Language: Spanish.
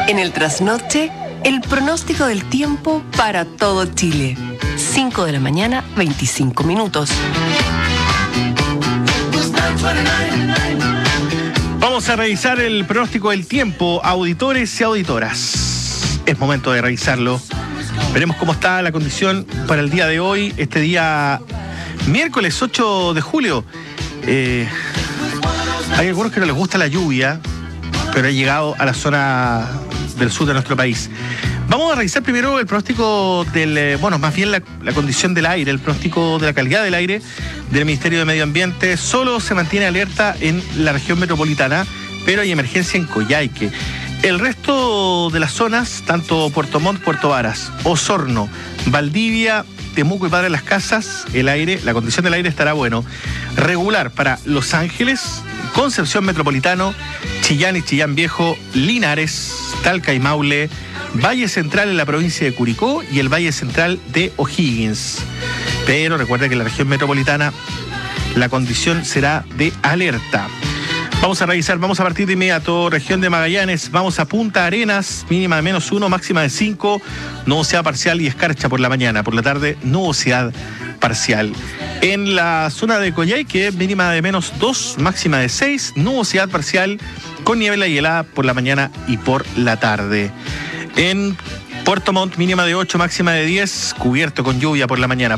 En el trasnoche, el pronóstico del tiempo para todo Chile. 5 de la mañana, 25 minutos. Vamos a revisar el pronóstico del tiempo, auditores y auditoras. Es momento de revisarlo. Veremos cómo está la condición para el día de hoy, este día miércoles 8 de julio. Hay algunos que no les gusta la lluvia, pero ha llegado a la zona del sur de nuestro país. Vamos a revisar primero el pronóstico más bien la condición del aire, el pronóstico de la calidad del aire del Ministerio de Medio Ambiente. Solo se mantiene alerta en la región metropolitana, pero hay emergencia en Coyhaique. El resto de las zonas, tanto Puerto Montt, Puerto Varas, Osorno, Valdivia, Temuco y Padre Las Casas, la condición del aire estará regular para Los Ángeles, Concepción Metropolitano, Chillán y Chillán Viejo, Linares, Talca y Maule, Valle Central en la provincia de Curicó y el Valle Central de O'Higgins. Pero recuerda que en la región metropolitana la condición será de alerta. Vamos a revisar, vamos a partir de inmediato. Región de Magallanes, vamos a Punta Arenas, mínima de -1, máxima de 5, nubosidad parcial y escarcha por la mañana. Por la tarde, nubosidad parcial. En la zona de Coyhaique, mínima de -2, máxima de 6, nubosidad parcial con niebla y helada por la mañana y por la tarde. En Puerto Montt, mínima de 8, máxima de 10, cubierto con lluvia por la mañana.